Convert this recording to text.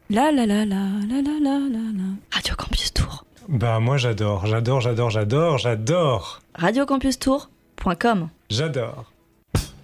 La la la la la la la la la. Radio Campus Tour. Bah moi j'adore. Radiocampus Tour.com. J'adore.